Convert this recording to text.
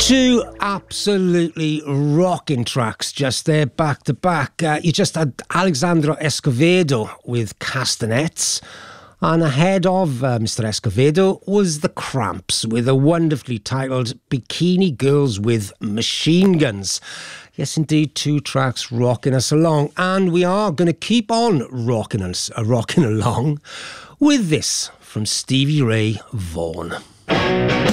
Two absolutely rocking tracks just there, back to back. You just had Alexandra Escovedo with Castanets, and ahead of Mr. Escovedo was The Cramps with a wonderfully titled Bikini Girls with Machine Guns. Yes, indeed, two tracks rocking us along, and we are going to keep on rocking along with this from Stevie Ray Vaughan.